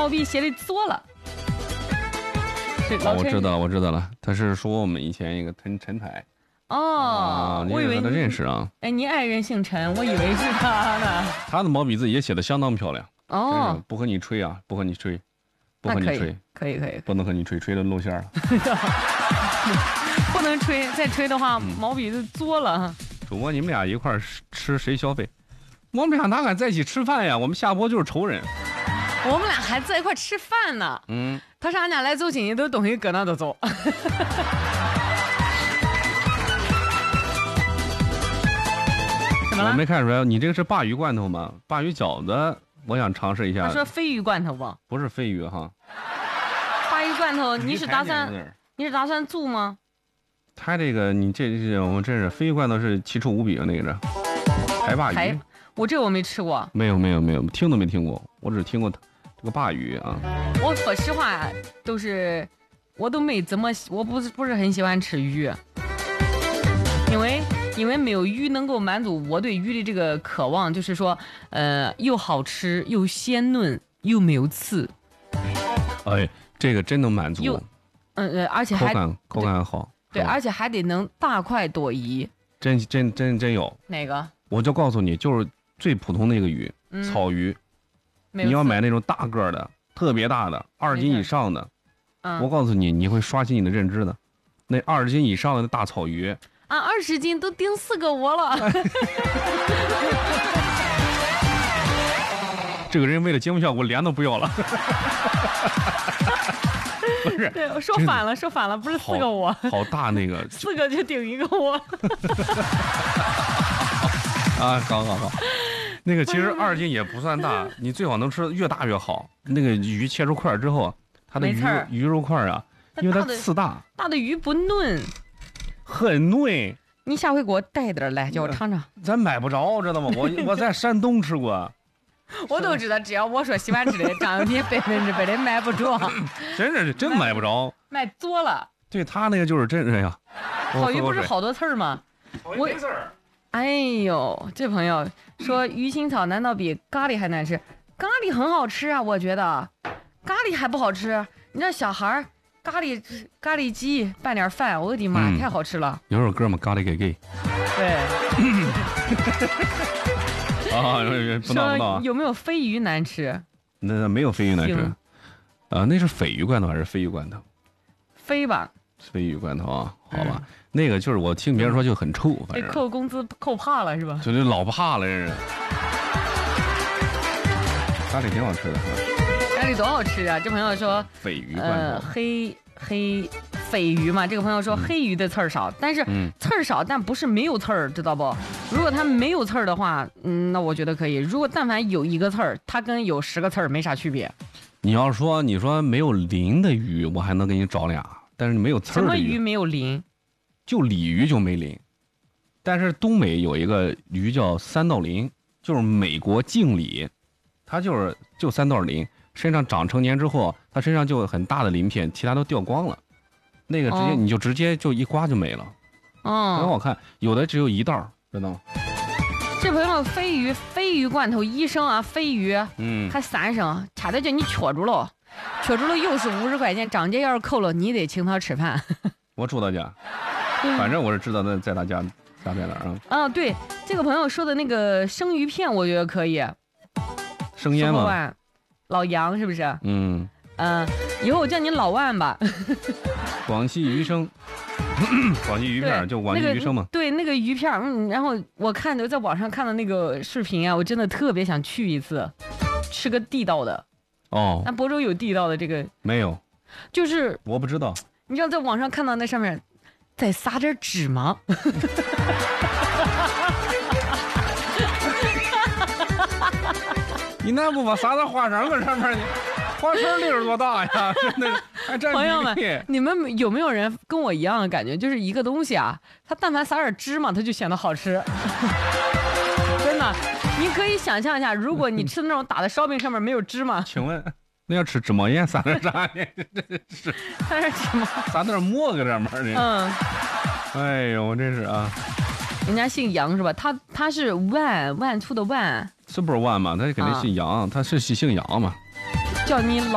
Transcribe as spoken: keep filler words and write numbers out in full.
毛笔写的作了。 哦，我知道了，我知道了，他是说我们以前一个陈陈台。 哦，我以为他认识啊。 哎，你爱人姓陈，我以为是他呢。 他的毛笔字也写的相当漂亮。 哦， 不和你吹啊，不和你吹，不和你吹， 可以可以， 不能和你吹，吹的露馅了。 不能吹，再吹的话，嗯、毛笔就作了。 主播，你们俩一块儿吃谁消费？我们俩哪敢在一起吃饭呀？我们下播就是仇人。 我们俩还在一块吃饭呢。 嗯， 他说俺俩来走亲戚，都东西搁那都走。怎么了？ 我没看出来，你这个是鲅鱼罐头吗？鲅鱼饺子，我想尝试一下。 他说鲱鱼罐头不？ 不是鲱鱼哈。 鲅鱼罐头，你是打算你是打算做吗？ 他这个你这这我们这是鲱鱼罐头是奇臭无比的那个是台鲅鱼。 我这我没吃过。 没有没有没有，听都没听过，我只听过这个鲅鱼啊。 我说实话，都是我都没怎么，我不是不是很喜欢吃鱼，因为因为没有鱼能够满足我对鱼的这个渴望，就是说，呃，又好吃又鲜嫩又没有刺。 哎，这个真能满足。 嗯呃，而且还口感口感好。 对，而且还得能大快朵颐。 真真真真有。 哪个？ 我就告诉你，就是最普通的一个鱼，嗯、草鱼。你要买那种大个的，特别大的，二斤以上的。嗯、我告诉你，你会刷新你的认知的。那二十斤以上的大草鱼。 啊，二十斤都顶四个我了。 这个人为了节目效果，脸都不要了。不是， 对，我说反了，说反了，不是四个我， 好大那个， 四个就顶一个我。 啊，好好好，那个其实二斤也不算大，你最好能吃越大越好。那个鱼切出块之后，它的鱼鱼肉块啊，因为它刺大， 大的鱼不嫩， 很嫩。 你下回给我带点来，叫我尝尝。 咱买不着，知道吗？我我在山东吃过。 我都知道，只要我说喜欢吃的，张永平百分之百的买不着， 真是真买不着， 买作了。 对他那个就是真是呀， 草鱼不是好多刺儿吗？ 我没刺儿。 哎呦，这朋友说鱼腥草难道比咖喱还难吃？咖喱很好吃啊，我觉得咖喱还不好吃。你知道小孩儿咖喱咖喱鸡拌点饭，我的妈，嗯、太好吃了。 有首歌嘛，咖喱给给。 对。 啊，不闹不闹！ 有没有鲱鱼难吃？ 那没有鲱鱼难吃，啊、呃，那是鲱鱼罐头还是鲱鱼罐头？ 鲱吧。 鲱鱼罐头啊，好吧，嗯、那个就是我听别人说就很臭，反正扣工资扣怕了是吧？ 就老怕了，这是。咖喱挺好吃的， 咖喱多好吃啊！这朋友说鲱鱼罐头， 呃，黑黑。鲱鱼嘛，这个朋友说黑鱼的刺儿少，但是刺儿少，但不是没有刺儿，知道不？如果它没有刺儿的话，嗯，那我觉得可以。如果但凡有一个刺儿，它跟有十个刺儿没啥区别。 你要说你说没有鳞的鱼，我还能给你找俩，但是没有刺儿的鱼。 什么鱼没有鳞？ 就鲤鱼就没鳞，但是东北有一个鱼叫三道鳞，就是美国净鲤，它就是就三道鳞，身上长成年之后，它身上就有很大的鳞片，其他都掉光了。那个直接、哦、你就直接就一刮就没了， 哦， 很好看。有的只有一道，知道吗？ 这朋友鲱鱼鲱鱼罐头一升啊，鲱鱼嗯还三升，差点叫你缺住了，缺住了又是五十块钱。张姐要是扣了，你得请他吃饭。 我住他家，反正我是知道在在他家家在哪儿啊。 啊，对，这个朋友说的那个生鱼片，我觉得可以。 生腌吗？ 老杨是不是？ 嗯。 嗯、呃，以后我叫你老万吧。 广西鱼生，广西鱼片就广西鱼生嘛、 那个。对，那个鱼片，嗯，然后我看着在网上看的那个视频啊，我真的特别想去一次，吃个地道的。 哦。 那亳州有地道的这个？ 没有。 就是我不知道。 你知道在网上看到那上面再撒点纸吗？ 你那不把撒点花生搁上面呢？花生粒儿多大呀？真的还占朋友们，你们有没有人跟我一样的感觉？就是一个东西啊，它但凡撒点芝麻，它就显得好吃。真的，你可以想象一下，如果你吃的那种打的烧饼上面没有芝麻， 请问那要吃芝麻盐撒点啥呢？ 是撒点芝麻， 撒点馍搁上面呢。 嗯， 哎呦，我真是啊。 人家姓杨是吧？他他是万万粗的万， 是不是万嘛？他肯定姓杨，他是姓杨嘛。 叫你老。